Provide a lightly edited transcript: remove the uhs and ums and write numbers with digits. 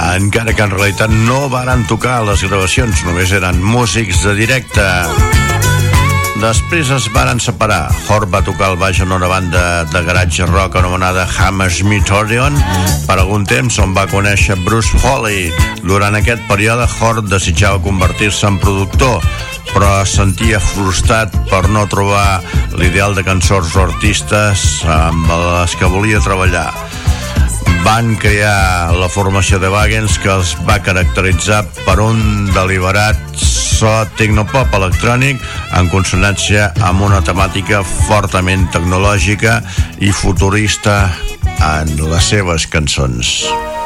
encara que en realitat no varen tocar les gravacions, només eren músics de directe. Després es varen separar. Hort va tocar el baix en una banda de garatge rock anomenada Hammersmith Odeon per algun temps, on va conèixer Bruce Foley. Durant aquest període, Hort desitjava convertir-se en productor, però es sentia frustrat per no trobar l'ideal de cançons o artistes amb les que volia treballar. Van crear la formació de Wagens, que es va caracteritzar per un deliberat so tecnopop electrònic en consonància amb una temàtica fortament tecnològica i futurista en les seves cançons.